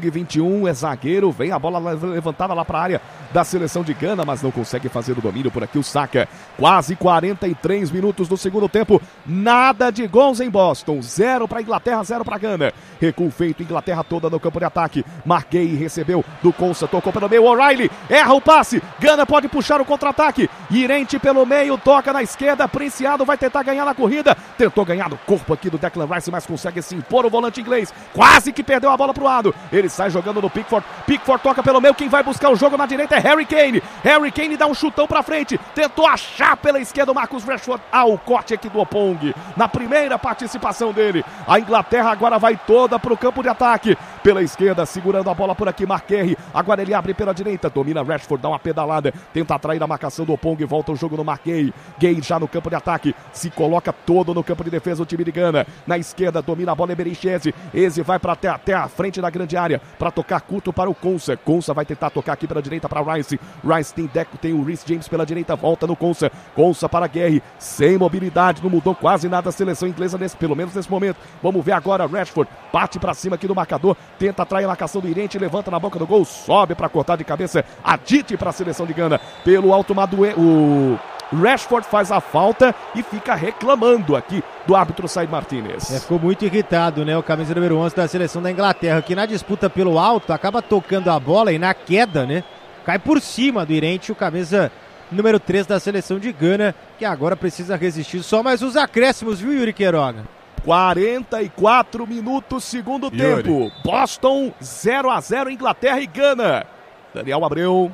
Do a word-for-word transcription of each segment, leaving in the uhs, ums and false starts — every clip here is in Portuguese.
Opong, vinte e um, é zagueiro, vem a bola levantada lá para a área da seleção de Gana, mas não consegue fazer o domínio por aqui o Saka. Quase quarenta e três minutos do segundo tempo, nada de gols em Boston, zero para Inglaterra, zero para Gana. Recuo feito, Inglaterra toda no campo de ataque. Marquei, recebeu do Konsa, tocou pelo meio, O'Reilly, erra o passe, Gana pode puxar o contra-ataque, Irente pelo meio, toca na esquerda, Preciado vai tentar ganhar na corrida, tentou ganhar no corpo aqui do Declan Rice, mas consegue se impor o volante inglês, quase que perdeu a bola pro lado, ele sai jogando no Pickford, Pickford toca pelo meio, quem vai buscar o jogo na direita é Harry Kane, Harry Kane dá um chutão pra frente, tentou achar pela esquerda o Marcus Rashford, ah, o corte aqui do Opong, na primeira participação dele, a Inglaterra agora vai toda pro campo de ataque, pela esquerda, segurando a bola por aqui, Marquerre, agora ele abre pela direita, domina Rashford, dá uma pedalada, tenta atrair a marcação do Opong, volta o jogo no Marquei, Gay já no campo de ataque, se coloca todo no campo de defesa o time de Gana, na esquerda domina a bola Eberechi Eze, Eze vai para até, até a frente da grande área, para tocar curto para o Konsa, Konsa vai tentar tocar aqui pela direita para Rice, Rice tem Deco, tem o Reece James pela direita, volta no Konsa, Konsa para Guerre, sem mobilidade, não mudou quase nada a seleção inglesa, nesse, pelo menos nesse momento, vamos ver agora Rashford, parte para cima aqui do marcador, tenta atrair a marcação do Irente, levanta na boca do gol, sobe para cortar de cabeça, Adite para a seleção de Gana, pelo alto Madue, o Rashford faz a falta e fica reclamando aqui do árbitro Said Martinez. É, ficou muito irritado, né, o camisa número onze da seleção da Inglaterra, que na disputa pelo alto acaba tocando a bola e na queda, né, cai por cima do Irente, o camisa número três da seleção de Gana, que agora precisa resistir só mais os acréscimos, viu, Yuri Queiroga? quarenta e quatro minutos, segundo Yuri. Tempo. Boston zero a zero, Inglaterra e Gana. Daniel Abreu.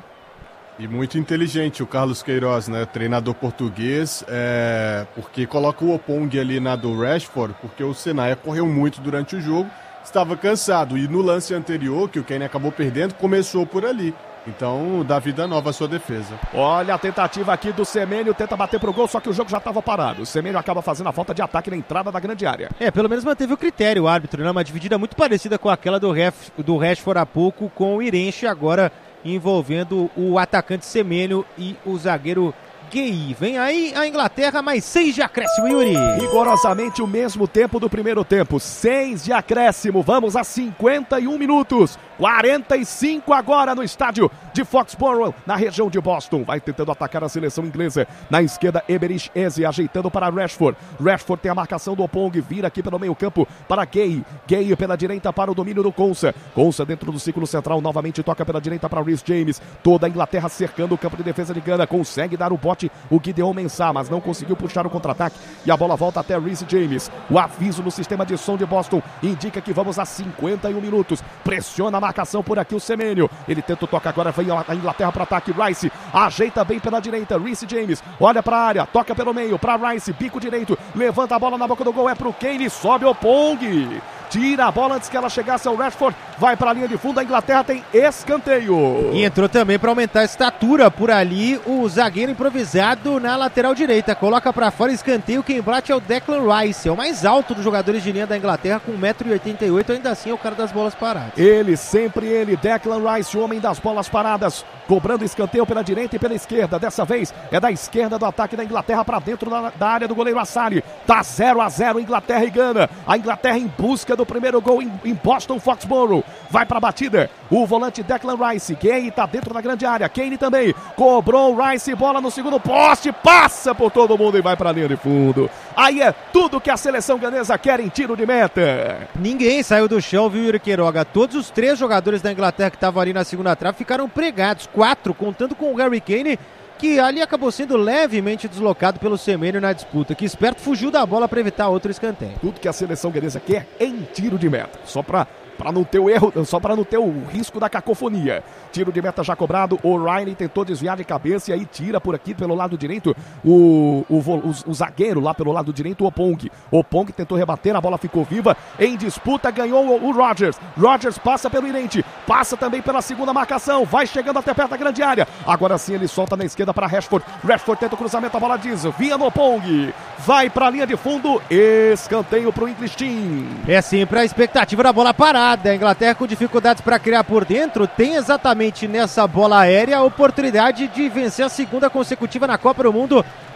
E muito inteligente o Carlos Queiroz, né? Treinador português, é... porque coloca o Opong ali na do Rashford, porque o Sennaia correu muito durante o jogo, estava cansado. E no lance anterior, que o Kane acabou perdendo, começou por ali. Então, dá vida nova à sua defesa. Olha a tentativa aqui do Semenyo, tenta bater pro gol, só que o jogo já estava parado. O Semenyo acaba fazendo a falta de ataque na entrada da grande área. É, pelo menos manteve o critério o árbitro, né? Uma dividida muito parecida com aquela do, Ref, do Rashford há pouco, com o Irente, agora envolvendo o atacante Semenyo e o zagueiro Gueye. Vem aí a Inglaterra, mais seis de acréscimo, Yuri. Rigorosamente o mesmo tempo do primeiro tempo, seis de acréscimo, vamos a cinquenta e um minutos, quarenta e cinco agora no estádio de Foxborough, na região de Boston, vai tentando atacar a seleção inglesa, na esquerda Eberechi Eze, ajeitando para Rashford, Rashford tem a marcação do Opong, vira aqui pelo meio campo para Gueye, Gueye pela direita para o domínio do Konsa, Konsa dentro do círculo central, novamente toca pela direita para Reece James, toda a Inglaterra cercando o campo de defesa de Gana, consegue dar o bote o Gideon Mensah, mas não conseguiu puxar o contra-ataque e a bola volta até Reece James. O aviso no sistema de som de Boston indica que vamos a cinquenta e um minutos. Pressiona a marcação por aqui o Semenyo. Ele tenta o toque agora, vem a Inglaterra para ataque. Rice ajeita bem pela direita. Reece James olha para a área, toca pelo meio para Rice, bico direito, levanta a bola na boca do gol, é pro Kane, sobe o Opong. Tira a bola antes que ela chegasse ao Rashford, vai para a linha de fundo, a Inglaterra tem escanteio. E entrou também para aumentar a estatura por ali o zagueiro improvisado na lateral direita, coloca para fora escanteio, quem bate é o Declan Rice, é o mais alto dos jogadores de linha da Inglaterra com um metro e oitenta e oito, ainda assim é o cara das bolas paradas. Ele, sempre ele, Declan Rice, o homem das bolas paradas, cobrando escanteio pela direita e pela esquerda, dessa vez é da esquerda do ataque da Inglaterra para dentro da, da área do goleiro Assali, tá zero a zero Inglaterra e Gana, a Inglaterra em busca do primeiro gol em, em Boston Foxborough, vai para a batida, o volante Declan Rice, Kane tá dentro da grande área, Kane também, cobrou o Rice, bola no segundo poste, passa por todo mundo e vai para a linha de fundo, aí é tudo que a seleção ganesa quer em tiro de meta. Ninguém saiu do chão, viu, Yuri Queiroga, todos os três jogadores da Inglaterra que estavam ali na segunda trave ficaram pregados, quatro, contando com o Harry Kane, que ali acabou sendo levemente deslocado pelo Semenyo na disputa, que esperto fugiu da bola para evitar outro escanteio. Tudo que a seleção ganesa quer em tiro de meta, só para para não ter o erro, só para não ter o risco da cacofonia. Tiro de meta já cobrado, o O'Reilly tentou desviar de cabeça e aí tira por aqui pelo lado direito o, o, o, o zagueiro lá pelo lado direito, o Opong. O Opong tentou rebater, a bola ficou viva, em disputa ganhou o, o Rodgers. Rodgers passa pelo Irente, passa também pela segunda marcação, vai chegando até perto da grande área. Agora sim ele solta na esquerda para Rashford. Rashford tenta o cruzamento, a bola desvia no Opong. Vai para a linha de fundo, escanteio para o English Team. É sim, para a expectativa da bola parada. A Inglaterra com dificuldades para criar por dentro, tem exatamente nessa bola aérea a oportunidade de vencer a segunda consecutiva na Copa do Mundo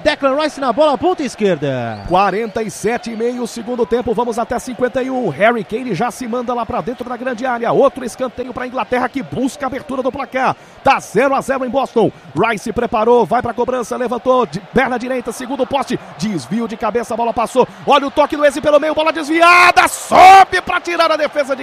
Declan Rice na bola, ponta esquerda. quarenta e sete e meio, segundo tempo, vamos até cinquenta e um. Harry Kane já se manda lá pra dentro da grande área. Outro escanteio pra Inglaterra que busca a abertura do placar. Tá zero a zero em Boston. Rice preparou, vai pra cobrança, levantou, de perna direita, segundo poste. Desvio de cabeça, a bola passou. Olha o toque do Eze pelo meio, bola desviada. Sobe pra tirar a defesa de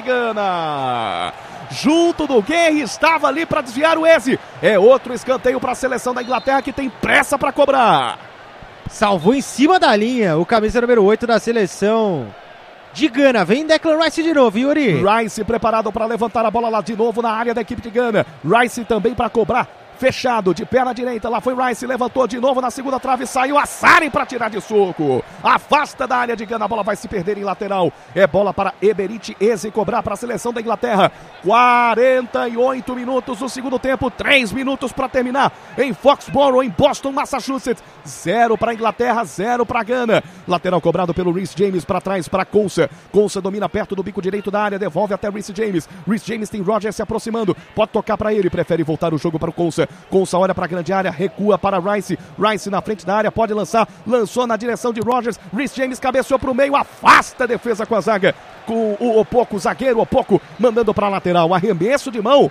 Gana. Junto do Guerre, estava ali para desviar o Eze. É outro escanteio para a seleção da Inglaterra que tem pressa para cobrar. Salvou em cima da linha o camisa número oito da seleção de Gana. Vem Declan Rice de novo, Yuri. Rice preparado para levantar a bola lá de novo na área da equipe de Gana. Rice também para cobrar. Fechado, de perna direita, lá foi Rice, levantou de novo na segunda trave, saiu a Saren para tirar de soco. Afasta da área de Gana, a bola vai se perder em lateral. É bola para Eberechi Eze cobrar para a seleção da Inglaterra. quarenta e oito minutos do segundo tempo, três minutos para terminar. Em Foxborough, em Boston, Massachusetts. Zero para a Inglaterra, zero para a Gana. Lateral cobrado pelo Reece James para trás para Konsa. Konsa domina perto do bico direito da área, devolve até Reece James. Reece James tem Rogers se aproximando, pode tocar para ele, prefere voltar o jogo para o Konsa. Konsa olha para a grande área, recua para Rice. Rice na frente da área, pode lançar. Lançou na direção de Rogers. Reece James cabeceou para o meio, afasta a defesa com a zaga. Com o Opoku, zagueiro Opoku, mandando para a lateral. Arremesso de mão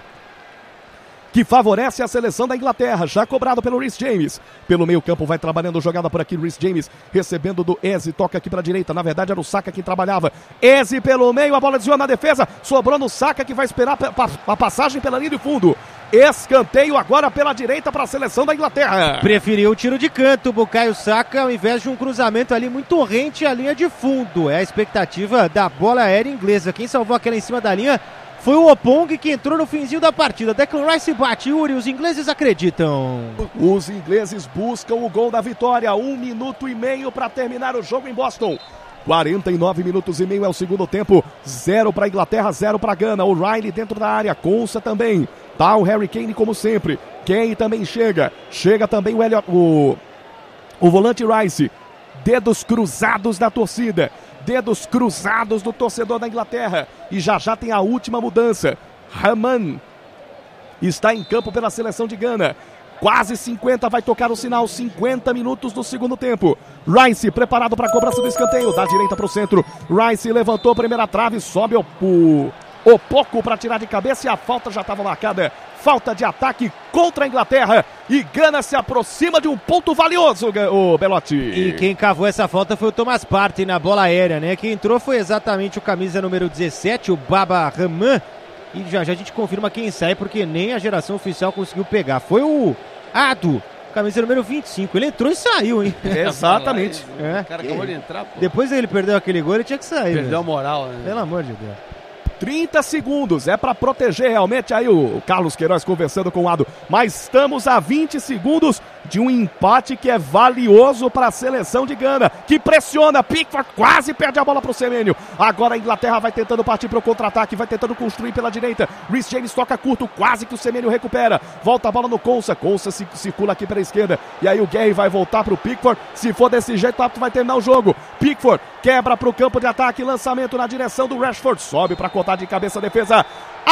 que favorece a seleção da Inglaterra, já cobrado pelo Reece James. Pelo meio campo vai trabalhando jogada por aqui, Reece James recebendo do Eze, toca aqui para a direita, na verdade era o Saka quem trabalhava. Eze pelo meio, a bola desviou na defesa, sobrou no Saka que vai esperar a passagem pela linha de fundo. Escanteio agora pela direita para a seleção da Inglaterra. Preferiu o tiro de canto, o Bukayo Saka, ao invés de um cruzamento ali muito rente à linha de fundo. É a expectativa da bola aérea inglesa. Quem salvou aquela em cima da linha foi o Opong, que entrou no finzinho da partida. Declan Rice bate, Yuri, os ingleses acreditam. Os ingleses buscam o gol da vitória. Um minuto e meio para terminar o jogo em Boston. quarenta e nove minutos e meio é o segundo tempo. Zero para a Inglaterra, zero para a Gana. O Riley dentro da área, Konsa também. Tá o Harry Kane como sempre. Kane também chega. Chega também o, Elliot, o, o volante Rice. Dedos cruzados da torcida. Dedos cruzados do torcedor da Inglaterra. E já já tem a última mudança. Rahman está em campo pela seleção de Gana. Quase cinquenta, vai tocar o sinal. cinquenta minutos do segundo tempo. Rice preparado para a cobrança do escanteio. Da direita para o centro. Rice levantou a primeira trave. Sobe o, o, o Opoku para tirar de cabeça. E a falta já estava marcada. Falta de ataque contra a Inglaterra. E Gana se aproxima de um ponto valioso, o Belotti. E quem cavou essa falta foi o Thomas Partey na bola aérea, né? Quem entrou foi exatamente o camisa número dezessete, o Baba Rahman. E já já a gente confirma quem sai, porque nem a geração oficial conseguiu pegar. Foi o Ado, camisa número vinte e cinco. Ele entrou e saiu, hein? Exatamente. É. O cara acabou de entrar, pô. Depois ele perdeu aquele gol, ele tinha que sair. Perdeu mesmo. a moral, né? Pelo amor de Deus. trinta segundos, é para proteger realmente aí o Carlos Queiroz conversando com o Ado. Mas estamos a vinte segundos de um empate que é valioso para a seleção de Gana, que pressiona. Pickford quase perde a bola para o Semenyo. Agora a Inglaterra vai tentando partir para o contra-ataque, vai tentando construir pela direita. Reece James toca curto, quase que o Semenyo recupera. Volta a bola no Konsa, Konsa circula aqui pela esquerda. E aí o Gary vai voltar para o Pickford. Se for desse jeito, o árbitro vai terminar o jogo. Pickford quebra para o campo de ataque, lançamento na direção do Rashford. Sobe para cortar de cabeça a defesa.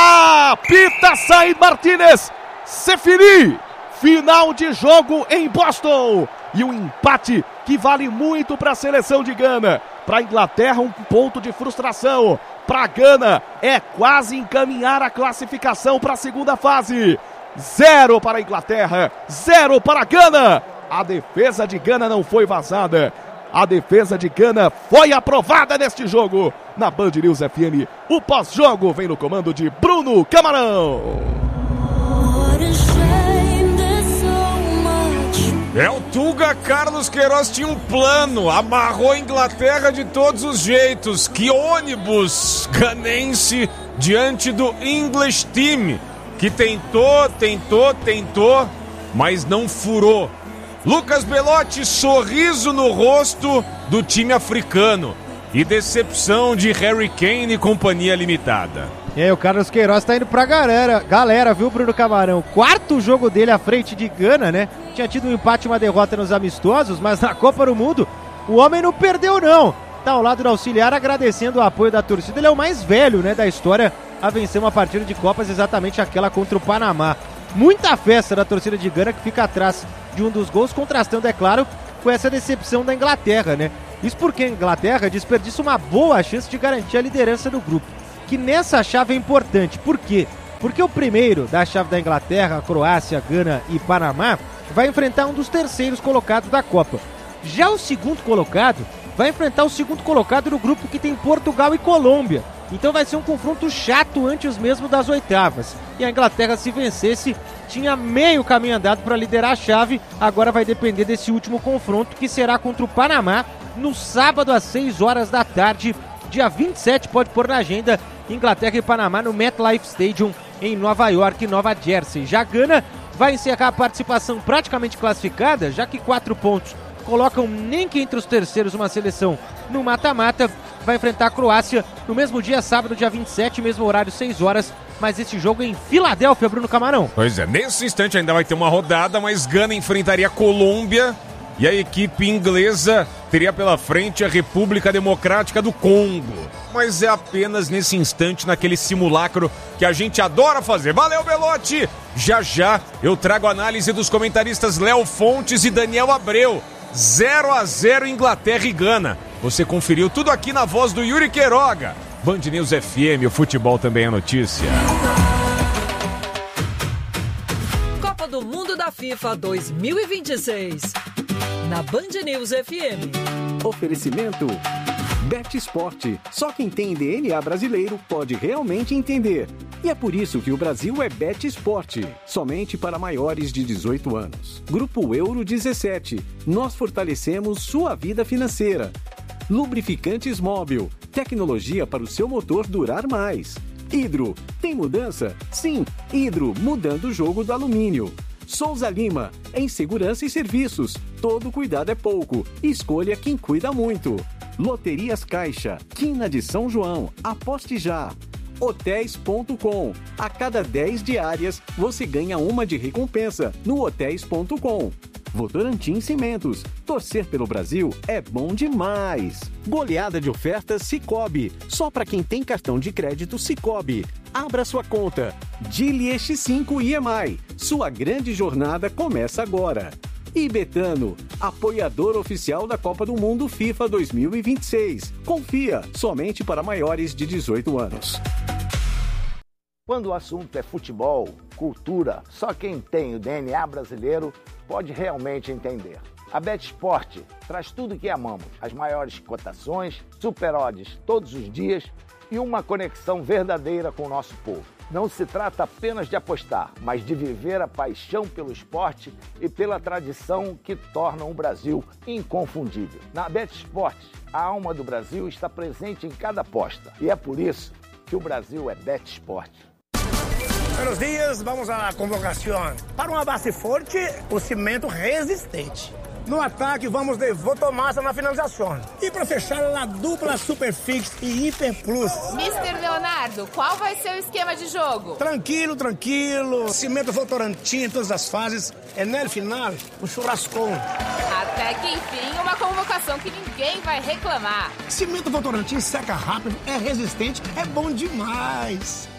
Apita Said Martinez. Seferi. Final de jogo em Boston. E um empate que vale muito para a seleção de Gana. Para a Inglaterra, um ponto de frustração. Para a Gana, é quase encaminhar a classificação para a segunda fase. Zero para a Inglaterra, zero para a Gana. A defesa de Gana não foi vazada. A defesa de Gana foi aprovada neste jogo. Na Band News F M, o pós-jogo vem no comando de Bruno Camarão. É, o Tuga Carlos Queiroz tinha um plano, amarrou a Inglaterra de todos os jeitos. Que ônibus ganense diante do English Team, que tentou, tentou, tentou, mas não furou. Lucas Belotti, sorriso no rosto do time africano e decepção de Harry Kane e companhia limitada. E aí, o Carlos Queiroz tá indo pra galera, galera, viu, Bruno Camarão? Quarto jogo dele à frente de Gana, né? Tinha tido um empate e uma derrota nos amistosos, mas na Copa do Mundo o homem não perdeu, não. Tá ao lado do auxiliar agradecendo o apoio da torcida. Ele é o mais velho, né, da história a vencer uma partida de Copas, exatamente aquela contra o Panamá. Muita festa da torcida de Gana, que fica atrás de um dos gols, contrastando, é claro, foi essa decepção da Inglaterra, né? Isso porque a Inglaterra desperdiça uma boa chance de garantir a liderança do grupo, que nessa chave é importante. Por quê? Porque o primeiro da chave da Inglaterra, Croácia, Gana e Panamá, vai enfrentar um dos terceiros colocados da Copa. Já o segundo colocado vai enfrentar o segundo colocado no grupo, que tem Portugal e Colômbia. Então vai ser um confronto chato antes mesmo das oitavas. E a Inglaterra, se vencesse, tinha meio caminho andado para liderar a chave. Agora vai depender desse último confronto, que será contra o Panamá no sábado às seis horas da tarde. Dia vinte e sete, pode pôr na agenda, Inglaterra e Panamá no MetLife Stadium em Nova York, Nova Jersey. Já Gana vai encerrar a participação praticamente classificada, já que quatro pontos colocam nem que entre os terceiros uma seleção no mata-mata. Vai enfrentar a Croácia no mesmo dia, sábado, dia vinte e sete, mesmo horário, seis horas. Mas esse jogo é em Filadélfia, Bruno Camarão. Pois é, nesse instante ainda vai ter uma rodada, mas Gana enfrentaria a Colômbia e a equipe inglesa teria pela frente a República Democrática do Congo. Mas é apenas nesse instante, naquele simulacro que a gente adora fazer. Valeu, Belotti! Já já eu trago a análise dos comentaristas Léo Fontes e Daniel Abreu. zero a zero Inglaterra e Gana. Você conferiu tudo aqui na voz do Yuri Queiroga. Band News F M, o futebol também é notícia. Copa do Mundo da FIFA dois mil e vinte e seis. Na Band News F M. Oferecimento Bet Sport. Só quem tem D N A brasileiro pode realmente entender. E é por isso que o Brasil é Bet Sport. Somente para maiores de dezoito anos. Grupo Euro dezessete. Nós fortalecemos sua vida financeira. Lubrificantes Móbil. Tecnologia para o seu motor durar mais. Hidro. Tem mudança? Sim. Hidro, mudando o jogo do alumínio. Souza Lima. Em segurança e serviços. Todo cuidado é pouco. Escolha quem cuida muito. Loterias Caixa. Quina de São João. Aposte já. hotéis ponto com. A cada dez diárias, você ganha uma de recompensa no hotéis ponto com. Votorantim Cimentos. Torcer pelo Brasil é bom demais. Goleada de ofertas Sicoob. Só para quem tem cartão de crédito Sicoob. Abra sua conta. Dili X cinco I M I. Sua grande jornada começa agora. E Betano, apoiador oficial da Copa do Mundo FIFA dois mil e vinte e seis. Confia, somente para maiores de dezoito anos. Quando o assunto é futebol, cultura, só quem tem o D N A brasileiro pode realmente entender. A Bet Sport traz tudo o que amamos, as maiores cotações, super odds todos os dias e uma conexão verdadeira com o nosso povo. Não se trata apenas de apostar, mas de viver a paixão pelo esporte e pela tradição que tornam o Brasil inconfundível. Na Bet Sport, a alma do Brasil está presente em cada aposta e é por isso que o Brasil é Bet Sport. Buenos dias, vamos à convocação. Para uma base forte, o cimento resistente. No ataque, vamos de Votomassa na finalização. E para fechar, a dupla Superfix e Hiper Plus. mister Leonardo, qual vai ser o esquema de jogo? Tranquilo, tranquilo. Cimento Votorantim em todas as fases. É no final, o churrascão. Até que enfim, uma convocação que ninguém vai reclamar. Cimento Votorantim seca rápido, é resistente, é bom demais.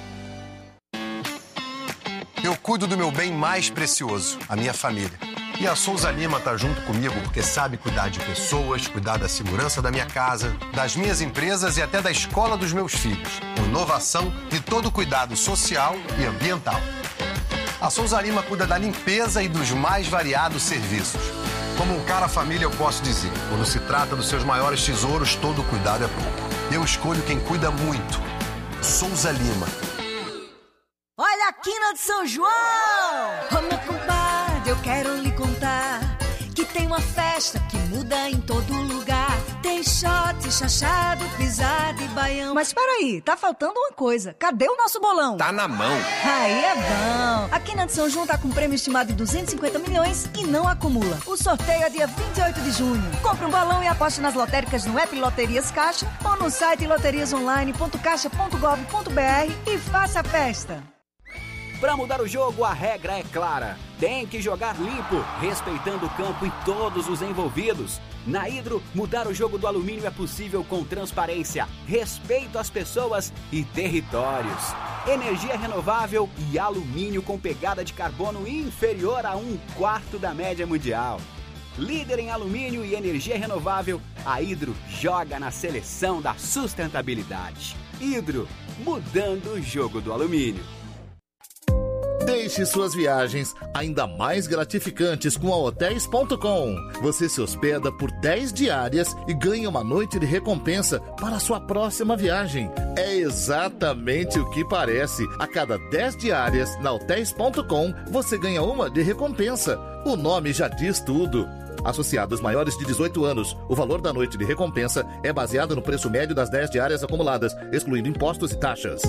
Eu cuido do meu bem mais precioso, a minha família. E a Souza Lima tá junto comigo porque sabe cuidar de pessoas, cuidar da segurança da minha casa, das minhas empresas e até da escola dos meus filhos. Com inovação e todo cuidado social e ambiental. A Souza Lima cuida da limpeza e dos mais variados serviços. Como um cara família, eu posso dizer, quando se trata dos seus maiores tesouros, todo cuidado é pouco. Eu escolho quem cuida muito. Souza Lima. Olha a quina de São João! Ô meu compadre, eu quero lhe contar que tem uma festa que muda em todo lugar. Tem shot, chachado, pisada e baião. Mas peraí, tá faltando uma coisa. Cadê o nosso bolão? Tá na mão. Aí é bom. A quina de São João tá com um prêmio estimado de duzentos e cinquenta milhões e não acumula. O sorteio é dia vinte e oito de junho. Compre um balão e aposte nas lotéricas no app Loterias Caixa ou no site loterias online ponto caixa ponto gov ponto br e faça a festa. Para mudar o jogo, a regra é clara. Tem que jogar limpo, respeitando o campo e todos os envolvidos. Na Hidro, mudar o jogo do alumínio é possível com transparência, respeito às pessoas e territórios. Energia renovável e alumínio com pegada de carbono inferior a um quarto da média mundial. Líder em alumínio e energia renovável, a Hidro joga na seleção da sustentabilidade. Hidro, mudando o jogo do alumínio. Deixe suas viagens ainda mais gratificantes com a Hotéis ponto com. Você se hospeda por dez diárias e ganha uma noite de recompensa para a sua próxima viagem. É exatamente o que parece. A cada dez diárias na Hotéis ponto com, você ganha uma de recompensa. O nome já diz tudo. Associados maiores de dezoito anos, o valor da noite de recompensa é baseado no preço médio das dez diárias acumuladas, excluindo impostos e taxas.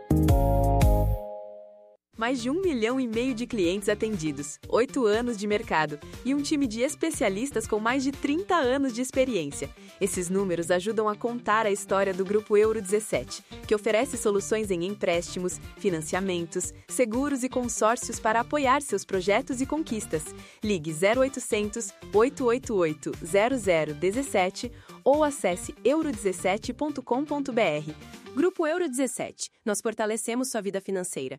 Mais de um milhão e meio de clientes atendidos, oito anos de mercado e um time de especialistas com mais de trinta anos de experiência. Esses números ajudam a contar a história do Grupo Euro dezessete, que oferece soluções em empréstimos, financiamentos, seguros e consórcios para apoiar seus projetos e conquistas. Ligue zero oitocentos, oito oito oito, zero zero um sete ou acesse euro dezessete ponto com ponto b r. Grupo Euro dezessete. Nós fortalecemos sua vida financeira.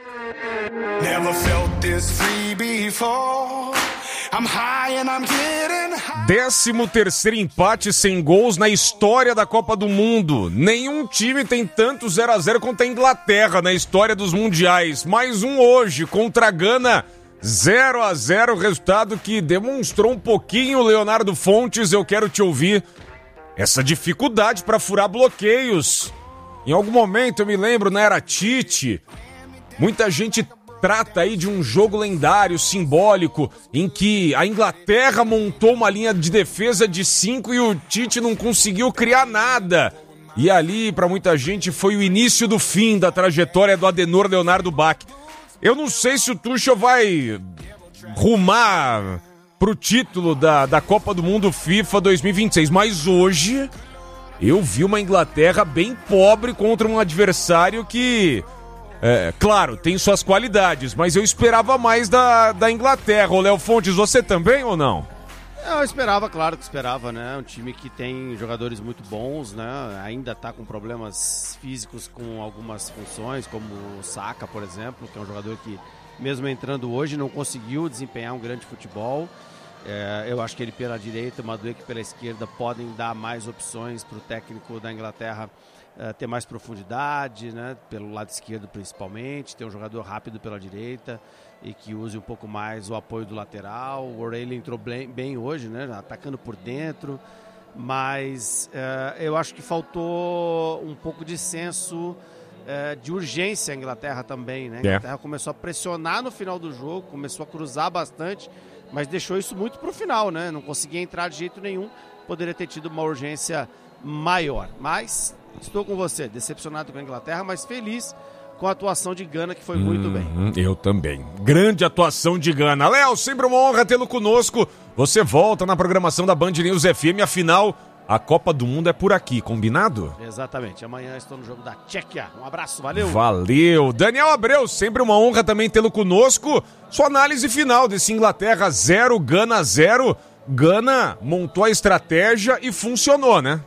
Never felt this free before. I'm high and I'm getting high. Décimo terceiro empate sem gols na história da Copa do Mundo. Nenhum time tem tanto zero a zero quanto a Inglaterra na história dos mundiais. Mais um hoje contra a Gana, zero a zero, resultado que demonstrou um pouquinho o Leonardo Fontes. Eu quero te ouvir. Essa dificuldade para furar bloqueios. Em algum momento eu me lembro, na era Tite, muita gente trata aí de um jogo lendário, simbólico, em que a Inglaterra montou uma linha de defesa de cinco e o Tite não conseguiu criar nada. E ali, para muita gente, foi o início do fim da trajetória do Adenor Leonardo Bach. Eu não sei se o Tuchel vai rumar pro título da, da Copa do Mundo FIFA dois mil e vinte e seis, mas hoje eu vi uma Inglaterra bem pobre contra um adversário que... É, claro, tem suas qualidades, mas eu esperava mais da, da Inglaterra. Ô, Léo Fontes, você também ou não? Eu esperava, claro que esperava, né? Um time que tem jogadores muito bons, né? Ainda tá com problemas físicos com algumas funções, como o Saka, por exemplo, que é um jogador que, mesmo entrando hoje, não conseguiu desempenhar um grande futebol. É, eu acho que ele pela direita, o Madueke pela esquerda podem dar mais opções para o técnico da Inglaterra uh, ter mais profundidade, né? Pelo lado esquerdo principalmente, ter um jogador rápido pela direita e que use um pouco mais o apoio do lateral. O O'Reilly entrou bem, bem hoje, né? Atacando por dentro, mas uh, eu acho que faltou um pouco de senso uh, de urgência à Inglaterra também, né? A Inglaterra yeah. começou a pressionar no final do jogo, começou a cruzar bastante, mas deixou isso muito pro final, né? Não conseguia entrar de jeito nenhum, poderia ter tido uma urgência maior. Mas estou com você, decepcionado com a Inglaterra, mas feliz com a atuação de Gana, que foi hum, muito bem. Eu também. Grande atuação de Gana. Léo, sempre uma honra tê-lo conosco. Você volta na programação da Band News F M, afinal, a Copa do Mundo é por aqui, combinado? Exatamente. Amanhã estou no jogo da Tchequia. Um abraço, valeu. Valeu. Daniel Abreu, sempre uma honra também tê-lo conosco. Sua análise final desse Inglaterra zero, Gana zero. Gana montou a estratégia e funcionou, né?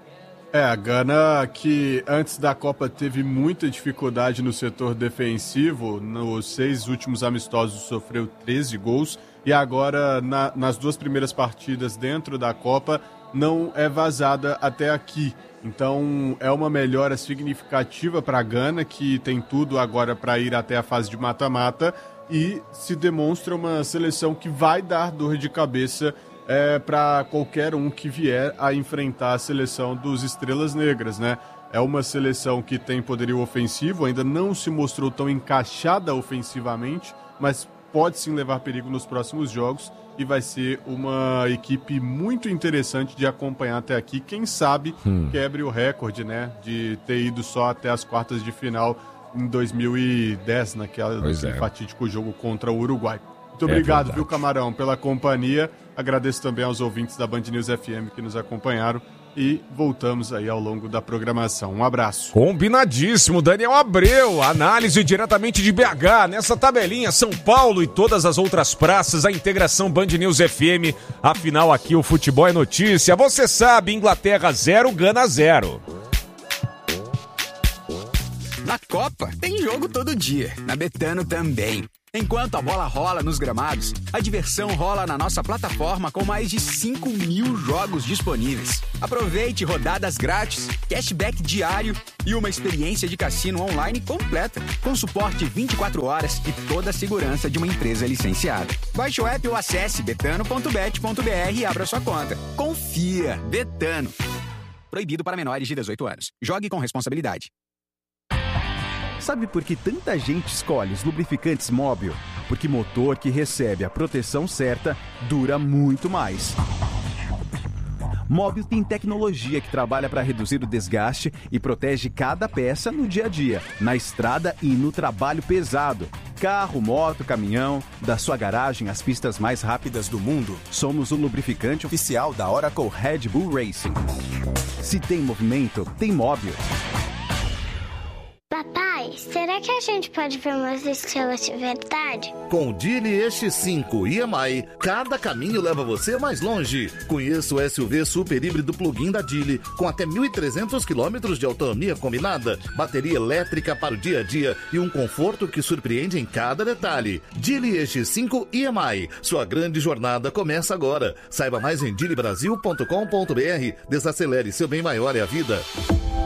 É, a Gana que antes da Copa teve muita dificuldade no setor defensivo. Nos seis últimos amistosos sofreu treze gols. E agora, na, nas duas primeiras partidas dentro da Copa, não é vazada até aqui. Então é uma melhora significativa para a Gana, que tem tudo agora para ir até a fase de mata-mata, e se demonstra uma seleção que vai dar dor de cabeça é, para qualquer um que vier a enfrentar a seleção dos Estrelas Negras, né? É uma seleção que tem poderio ofensivo, ainda não se mostrou tão encaixada ofensivamente, mas pode sim levar perigo nos próximos jogos. E vai ser uma equipe muito interessante de acompanhar até aqui. Quem sabe hum. quebre o recorde, né? De ter ido só até as quartas de final em dois mil e dez, naquela, naquele é. fatídico jogo contra o Uruguai. Muito obrigado, é viu, Camarão, pela companhia. Agradeço também aos ouvintes da Band News F M que nos acompanharam. E voltamos aí ao longo da programação. Um abraço. Combinadíssimo, Daniel Abreu. Análise diretamente de B H. Nessa tabelinha, São Paulo e todas as outras praças, a integração Band News F M. Afinal, aqui o futebol é notícia. Você sabe, Inglaterra zero, Gana zero. Na Copa, tem jogo todo dia. Na Betano também. Enquanto a bola rola nos gramados, a diversão rola na nossa plataforma com mais de cinco mil jogos disponíveis. Aproveite rodadas grátis, cashback diário e uma experiência de cassino online completa, com suporte vinte e quatro horas e toda a segurança de uma empresa licenciada. Baixe o app ou acesse betano ponto bet ponto br e abra sua conta. Confia, Betano. Proibido para menores de dezoito anos. Jogue com responsabilidade. Sabe por que tanta gente escolhe os lubrificantes Móbil? Porque motor que recebe a proteção certa dura muito mais. Móbil tem tecnologia que trabalha para reduzir o desgaste e protege cada peça no dia a dia, na estrada e no trabalho pesado. Carro, moto, caminhão, da sua garagem às pistas mais rápidas do mundo, somos o lubrificante oficial da Oracle Red Bull Racing. Se tem movimento, tem Móbil. Papai, será que a gente pode ver umas estrelas de verdade? Com o Geely E X cinco e M I, cada caminho leva você mais longe. Conheça o S U V super híbrido plug-in da Geely, com até mil e trezentos quilômetros de autonomia combinada, bateria elétrica para o dia a dia e um conforto que surpreende em cada detalhe. Geely E X cinco e M I, sua grande jornada começa agora. Saiba mais em geely brasil ponto com ponto br. Desacelere, seu bem maior é a vida.